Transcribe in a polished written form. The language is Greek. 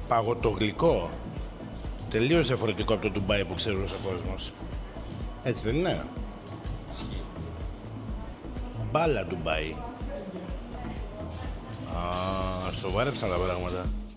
παγωτογλυκό. Τελείως διαφορετικό από το Ντουμπάι που ξέρει ο κόσμος. Έτσι δεν είναι? Μπάλα Ντουμπάι. Α, σοβάρεψαν τα πράγματα.